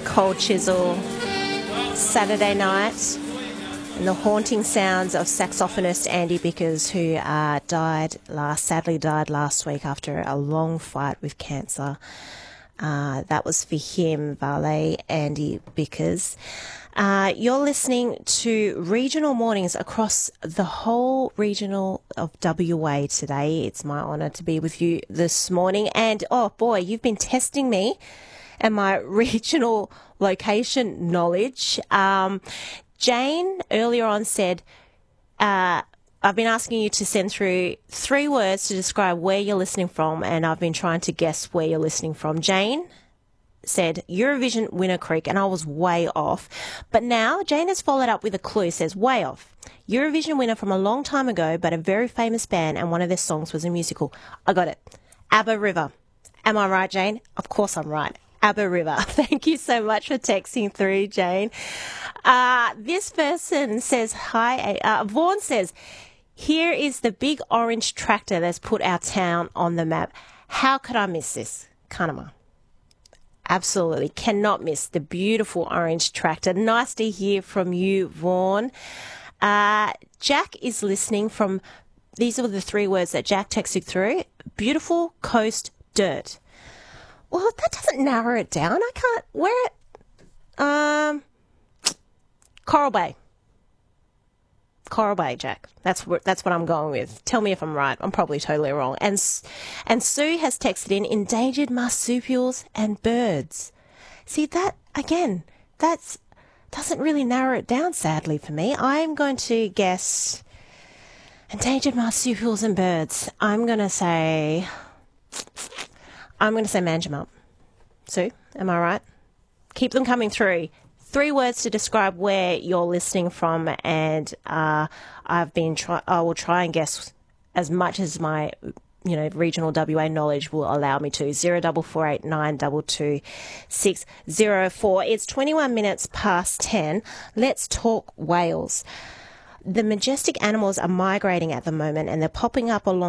Cold Chisel, Saturday Night, and the haunting sounds of saxophonist Andy Bickers, who sadly died last week after a long fight with cancer. That was for him, Valet Andy Bickers. You're listening to Regional Mornings across the whole regional of WA today. It's my honour to be with you this morning. And, oh boy, you've been testing me and my regional location knowledge. Jane earlier on said, I've been asking you to send through 3 words to describe where you're listening from, and I've been trying to guess where you're listening from. Jane said Eurovision winner Creek, and I was way off. But now Jane has followed up with a clue, says way off. Eurovision winner from a long time ago, but a very famous band, and one of their songs was a musical. I got it. ABBA River. Am I right, Jane? Of course I'm right. ABBA River. Thank you so much for texting through, Jane. This person says, hi, Vaughan says, here is the big orange tractor that's put our town on the map. How could I miss this? Kanama. Absolutely. Cannot miss the beautiful orange tractor. Nice to hear from you, Vaughan. Jack is listening from, these are the 3 words that Jack texted through. Beautiful coast dirt. Well, that doesn't narrow it down. I can't, Coral Bay. Coral Bay, Jack. That's what I'm going with. Tell me if I'm right. I'm probably totally wrong. And Sue has texted in endangered marsupials and birds. See, that, again, that doesn't really narrow it down, sadly, for me. I'm going to guess endangered marsupials and birds. I'm going to say Manjimup. Sue, am I right? Keep them coming through. 3 words to describe where you're listening from, and I will try and guess as much as my regional WA knowledge will allow me to. 0448 922 604. It's 21 minutes past 10. Let's talk whales. The majestic animals are migrating at the moment, and they're popping up along